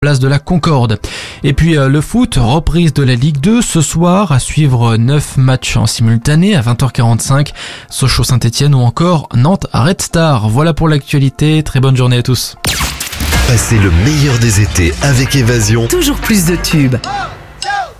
place de la Concorde. Et puis le foot, reprise de la Ligue 2 ce soir, à suivre 9 matchs en simultané à 20h45, Sochaux Saint-Etienne ou encore Nantes Red Star. Voilà pour l'actualité, très bonne journée à tous. Passez le meilleur des étés avec Évasion. Toujours plus de tubes.